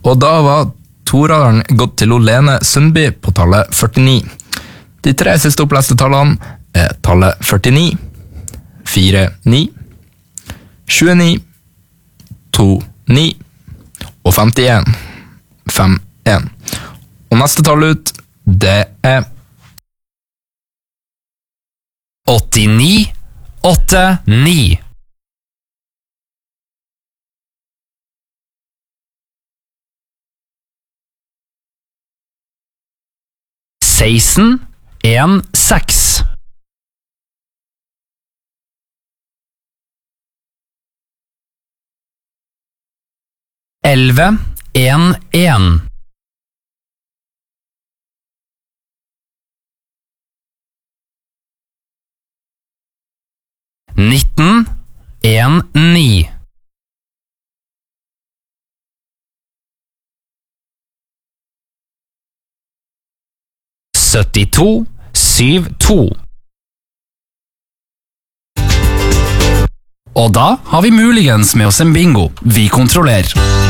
Og da var toraderen gått til Lene Sundby på tallet 49. De 3 siste oppleste tallene tallet 49, 49, 29, 29 og 51, 51. Og neste tall ut, det 89, 89. 16, 1, 6. 11, 1, 1. 19, 1, 9. 72, 7, 2. Og da har vi muligens med oss en bingo. Vi kontrollerer.